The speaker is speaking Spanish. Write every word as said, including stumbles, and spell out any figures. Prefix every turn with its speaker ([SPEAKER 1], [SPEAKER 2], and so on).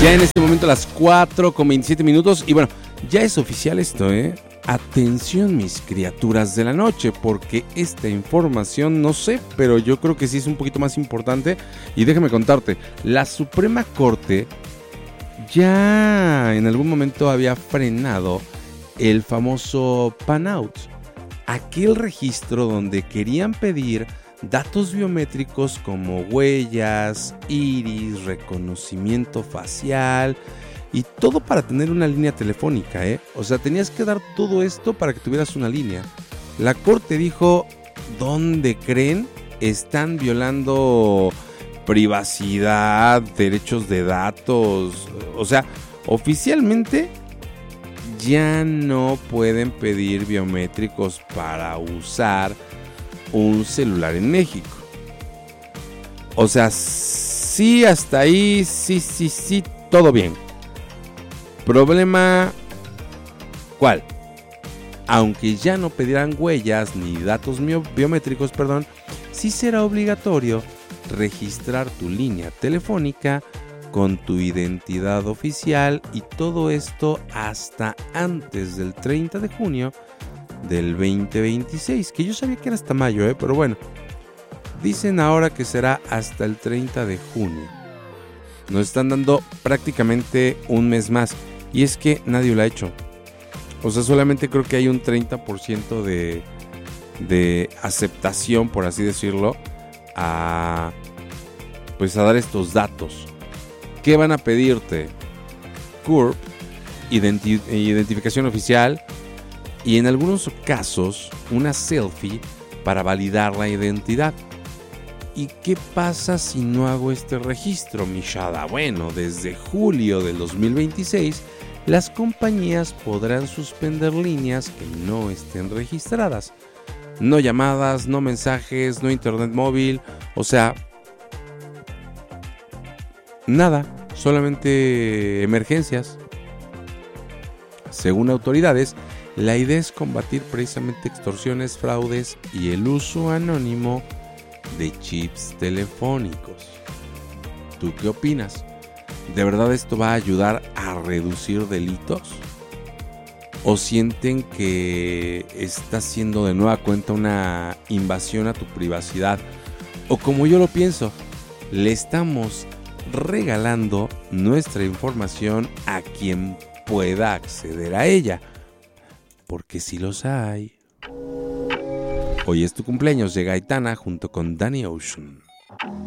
[SPEAKER 1] Ya en este momento a las cuatro con veintisiete minutos. Y bueno, ya es oficial esto, ¿eh? Atención mis criaturas de la noche, porque esta información, no sé, pero yo creo que sí es un poquito más importante. Y déjame contarte, la Suprema Corte ya en algún momento había frenado el famoso PAN-Out, aquel registro donde querían pedir datos biométricos como huellas, iris, reconocimiento facial y todo para tener una línea telefónica, ¿eh? O sea, tenías que dar todo esto para que tuvieras una línea. La Corte dijo, ¿dónde creen? Están violando privacidad, derechos de datos. O sea, oficialmente ya no pueden pedir biométricos para usar un celular en México. O sea, sí, hasta ahí, sí, sí, sí, todo bien. Problema, ¿cuál? Aunque ya no pedirán huellas ni datos biométricos, perdón, sí será obligatorio registrar tu línea telefónica con tu identidad oficial, y todo esto hasta antes del treinta de junio del veinte veintiséis, que yo sabía que era hasta mayo, ¿eh? Pero bueno, dicen ahora que será hasta el treinta de junio. Nos están dando prácticamente un mes más, y es que nadie lo ha hecho. O sea, solamente creo que hay un treinta por ciento de, de aceptación, por así decirlo, a, pues a dar estos datos. ¿Qué van a pedirte? C U R P, identi- identificación oficial, y en algunos casos una selfie para validar la identidad. ¿Y qué pasa si no hago este registro, mi Shada? Bueno, desde julio del dos mil veintiséis, las compañías podrán suspender líneas que no estén registradas. No llamadas, no mensajes, no internet móvil, o sea, nada, solamente emergencias. Según autoridades, la idea es combatir precisamente extorsiones, fraudes y el uso anónimo de chips telefónicos. ¿Tú qué opinas? ¿De verdad esto va a ayudar a reducir delitos? ¿O sienten que está siendo de nueva cuenta una invasión a tu privacidad? O como yo lo pienso, le estamos regalando nuestra información a quien pueda acceder a ella. Porque si los hay. Hoy es tu cumpleaños, llega Aitana junto con Danny Ocean.